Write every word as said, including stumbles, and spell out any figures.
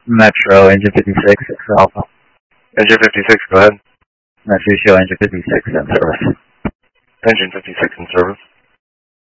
Metro, engine fifty-six, six Alpha. Engine fifty-six, go ahead. Metro, show engine fifty-six in service. Engine fifty-six in service.